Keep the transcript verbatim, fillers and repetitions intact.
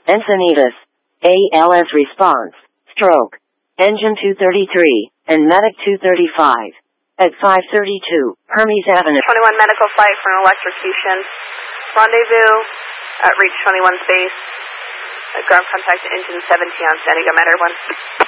Encinitas, A L S response, stroke, engine two thirty-three, and medic two thirty-five. At five thirty-two, Hermes Avenue. twenty-one medical flight for an electrocution. Rendezvous at reach twenty-one space. At ground contact engine seventeen on standing. Go matter one.